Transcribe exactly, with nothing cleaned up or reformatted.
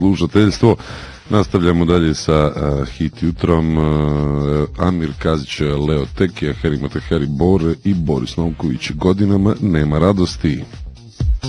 slušateljstvo. Nastavljamo dalje sa uh, Hit jutrom. Uh, Amir Kazić, Leo Tekija, Harry Matahari Bore i Boris Novković. Godinama nema radosti.